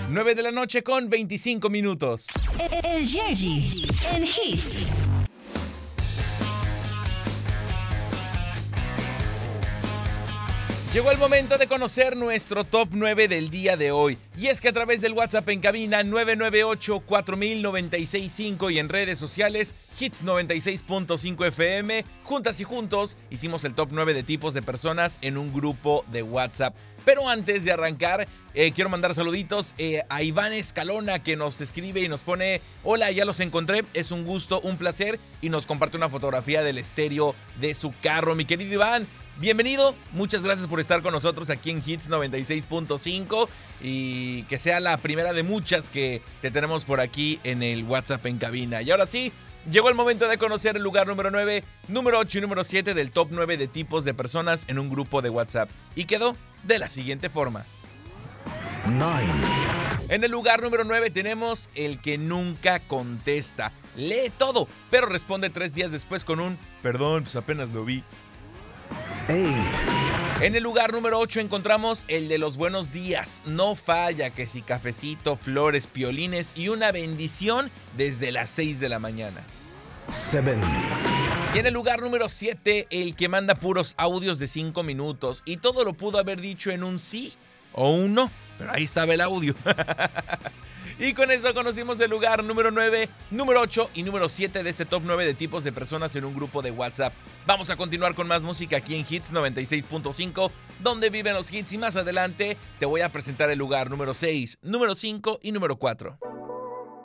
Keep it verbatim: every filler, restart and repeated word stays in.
nueve de la noche con veinticinco minutos. El Yerji en Hits. Llegó el momento de conocer nuestro top nueve del día de hoy. Y es que a través del WhatsApp en cabina nueve nueve ocho, cuatro mil, noventa y seis cinco y en redes sociales Hits noventa y seis punto cinco F M, juntas y juntos hicimos el top nueve de tipos de personas en un grupo de WhatsApp. Pero antes de arrancar, eh, quiero mandar saluditos eh, a Iván Escalona, que nos escribe y nos pone: hola, ya los encontré, es un gusto, un placer, y nos comparte una fotografía del estéreo de su carro. Mi querido Iván, bienvenido, muchas gracias por estar con nosotros aquí en Hits noventa y seis punto cinco y que sea la primera de muchas que te tenemos por aquí en el WhatsApp en cabina. Y ahora sí, llegó el momento de conocer el lugar número nueve, número ocho y número siete del top nueve de tipos de personas en un grupo de WhatsApp. Y quedó de la siguiente forma. nueve. En el lugar número nueve tenemos el que nunca contesta. Lee todo, pero responde tres días después con un perdón, pues apenas lo vi. ocho. En el lugar número ocho encontramos el de los buenos días. No falla, que si cafecito, flores, piolines y una bendición desde las seis de la mañana. siete. Y en el lugar número siete, el que manda puros audios de cinco minutos. Y todo lo pudo haber dicho en un sí o un no, pero ahí estaba el audio. Y con eso conocimos el lugar número nueve, número ocho y número siete de este top nueve de tipos de personas en un grupo de WhatsApp. Vamos a continuar con más música aquí en Hits noventa y seis punto cinco, donde viven los hits, y más adelante te voy a presentar el lugar número seis, número cinco y número cuatro.